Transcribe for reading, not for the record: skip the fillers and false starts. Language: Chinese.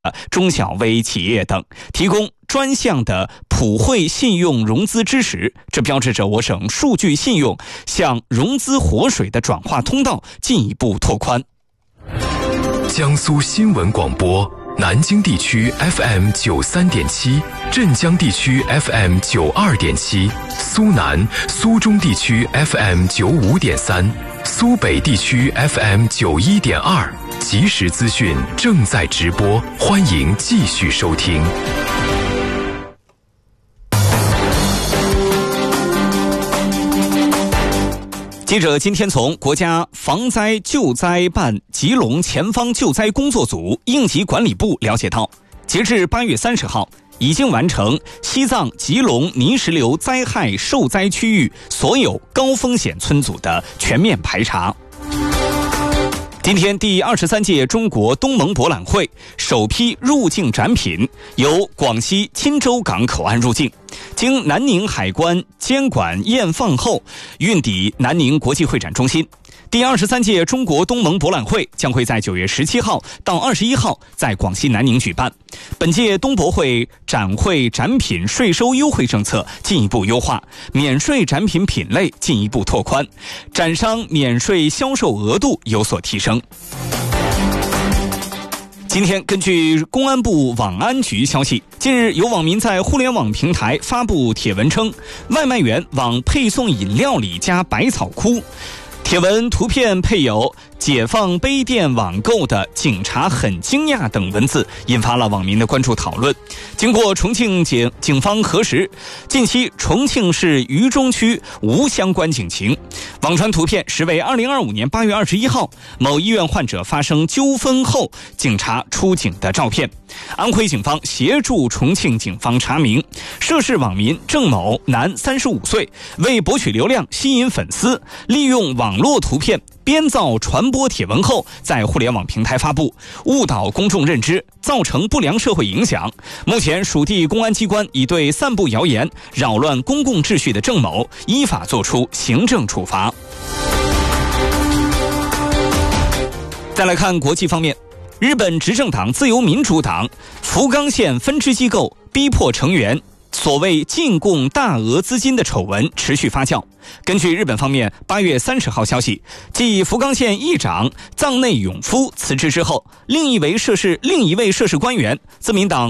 中小微企业等，提供专项的普惠信用融资支持，这标志着我省数据信用向融资活水的转化通道进一步拓宽。 江苏新闻广播，南京地区 FM 93.7，镇江地区 FM 92.7，苏南、苏中地区 FM 95.3，苏北地区 FM 91.2，即时资讯正在直播，欢迎继续收听。 记者今天从国家防灾救灾办吉隆前方救灾工作组应急管理部了解到，截至8月30号，已经完成西藏吉隆泥石流灾害受灾区域所有高风险村组的全面排查。今天第23届中国东盟博览会首批入境展品由广西钦州港口岸入境，经南宁海关监管验放后运抵南宁国际会展中心。第23届中国东盟博览会将会在9月17号到21号在广西南宁举办。本届东博会展会展品税收优惠政策进一步优化，免税展品品类进一步拓宽，展商免税销售额度有所提升。今天，根据公安部网安局消息，近日有网民在互联网平台发布帖文称，外卖员往配送饮料里加百草枯。帖文图片配有解放杯店网购的警察很惊讶等文字，引发了网民的关注讨论。经过重庆警方核实，近期重庆市渝中区无相关警情。网传图片实为2025年8月21号某医院患者发生纠纷后警察出警的照片。安徽警方协助重庆警方查明，涉事网民郑某，男，35岁，为博取流量吸引粉丝，利用网络图片编造传播帖文后在互联网平台发布，误导公众认知，造成不良社会影响。目前属地公安机关已对散布谣言扰乱公共秩序的郑某依法作出行政处罚。再来看国际方面，日本执政党自由民主党福冈县分支机构逼迫成员所谓进贡大额资金的丑闻持续发酵。根据日本方面8月30号消息，继福冈县议长藏内永夫辞职之后，另一位涉事官员自民党